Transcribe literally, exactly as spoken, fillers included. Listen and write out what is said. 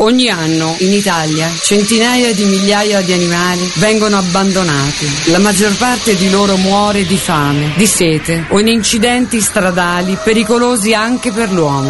Ogni anno in Italia centinaia di migliaia di animali vengono abbandonati. La maggior parte di loro muore di fame, di sete o in incidenti stradali pericolosi anche per l'uomo.